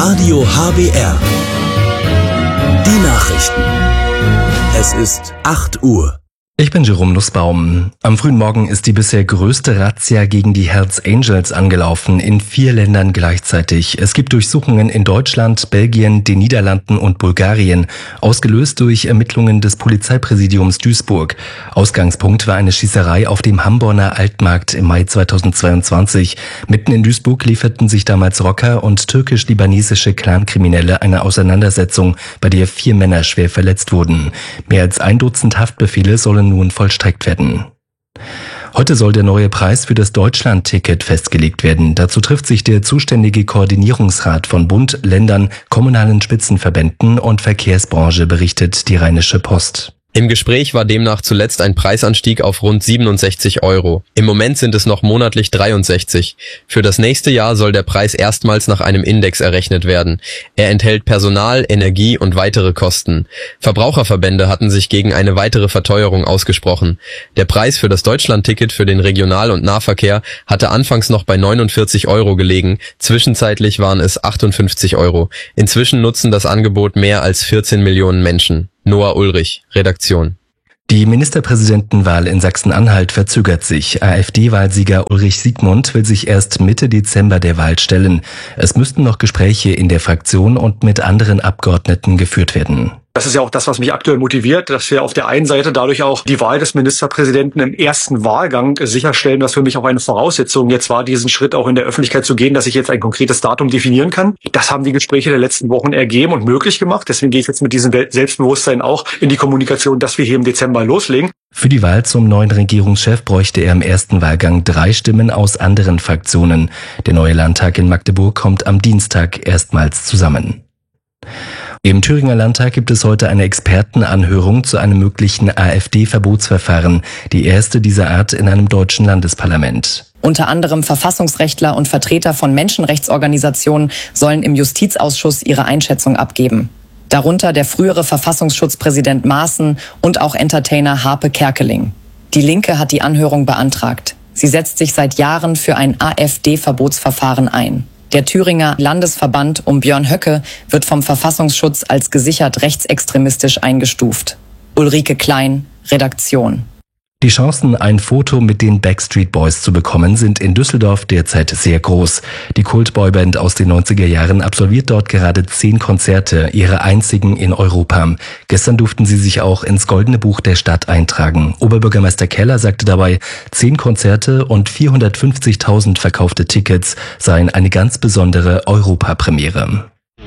Radio HBR. Die Nachrichten. Es ist 8 Uhr. Ich bin Jerome Nussbaum. Am frühen Morgen ist die bisher größte Razzia gegen die Hells Angels angelaufen, in 4 Ländern gleichzeitig. Es gibt Durchsuchungen in Deutschland, Belgien, den Niederlanden und Bulgarien, ausgelöst durch Ermittlungen des Polizeipräsidiums Duisburg. Ausgangspunkt war eine Schießerei auf dem Hamborner Altmarkt im Mai 2022. Mitten in Duisburg lieferten sich damals Rocker und türkisch-libanesische Clankriminelle eine Auseinandersetzung, bei der 4 Männer schwer verletzt wurden. Mehr als 1 Dutzend Haftbefehle sollen nun vollstreckt werden. Heute soll der neue Preis für das Deutschland-Ticket festgelegt werden. Dazu trifft sich der zuständige Koordinierungsrat von Bund, Ländern, kommunalen Spitzenverbänden und Verkehrsbranche, berichtet die Rheinische Post. Im Gespräch war demnach zuletzt ein Preisanstieg auf rund 67 €. Im Moment sind es noch monatlich 63. Für das nächste Jahr soll der Preis erstmals nach einem Index errechnet werden. Er enthält Personal, Energie und weitere Kosten. Verbraucherverbände hatten sich gegen eine weitere Verteuerung ausgesprochen. Der Preis für das Deutschland-Ticket für den Regional- und Nahverkehr hatte anfangs noch bei 49 € gelegen. Zwischenzeitlich waren es 58 €. Inzwischen nutzen das Angebot mehr als 14 Millionen Menschen. Noah Ulrich, Redaktion. Die Ministerpräsidentenwahl in Sachsen-Anhalt verzögert sich. AfD-Wahlsieger Ulrich Siegmund will sich erst Mitte Dezember der Wahl stellen. Es müssten noch Gespräche in der Fraktion und mit anderen Abgeordneten geführt werden. Das ist ja auch das, was mich aktuell motiviert, dass wir auf der einen Seite dadurch auch die Wahl des Ministerpräsidenten im ersten Wahlgang sicherstellen, was für mich auch eine Voraussetzung jetzt war, diesen Schritt auch in der Öffentlichkeit zu gehen, dass ich jetzt ein konkretes Datum definieren kann. Das haben die Gespräche der letzten Wochen ergeben und möglich gemacht. Deswegen gehe ich jetzt mit diesem Selbstbewusstsein auch in die Kommunikation, dass wir hier im Dezember loslegen. Für die Wahl zum neuen Regierungschef bräuchte er im ersten Wahlgang 3 Stimmen aus anderen Fraktionen. Der neue Landtag in Magdeburg kommt am Dienstag erstmals zusammen. Im Thüringer Landtag gibt es heute eine Expertenanhörung zu einem möglichen AfD-Verbotsverfahren, die erste dieser Art in einem deutschen Landesparlament. Unter anderem Verfassungsrechtler und Vertreter von Menschenrechtsorganisationen sollen im Justizausschuss ihre Einschätzung abgeben. Darunter der frühere Verfassungsschutzpräsident Maaßen und auch Entertainer Harpe Kerkeling. Die Linke hat die Anhörung beantragt. Sie setzt sich seit Jahren für ein AfD-Verbotsverfahren ein. Der Thüringer Landesverband um Björn Höcke wird vom Verfassungsschutz als gesichert rechtsextremistisch eingestuft. Ulrike Klein, Redaktion. Die Chancen, ein Foto mit den Backstreet Boys zu bekommen, sind in Düsseldorf derzeit sehr groß. Die Kult-Boyband aus den 90er Jahren absolviert dort gerade 10 Konzerte, ihre einzigen in Europa. Gestern durften sie sich auch ins Goldene Buch der Stadt eintragen. Oberbürgermeister Keller sagte dabei, 10 Konzerte und 450.000 verkaufte Tickets seien eine ganz besondere Europapremiere.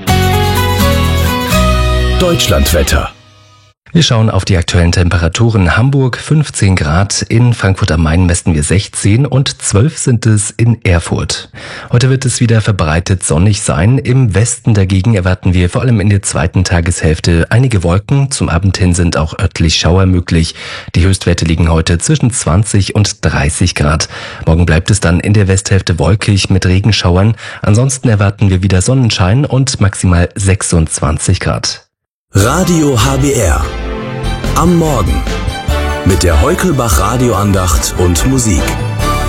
Deutschlandwetter. Wir schauen auf die aktuellen Temperaturen. Hamburg 15 Grad, in Frankfurt am Main messen wir 16 und 12 sind es in Erfurt. Heute wird es wieder verbreitet sonnig sein. Im Westen dagegen erwarten wir vor allem in der zweiten Tageshälfte einige Wolken. Zum Abend hin sind auch örtlich Schauer möglich. Die Höchstwerte liegen heute zwischen 20 und 30 Grad. Morgen bleibt es dann in der Westhälfte wolkig mit Regenschauern. Ansonsten erwarten wir wieder Sonnenschein und maximal 26 Grad. Radio HBR. Am Morgen mit der Heukelbach Radioandacht und Musik.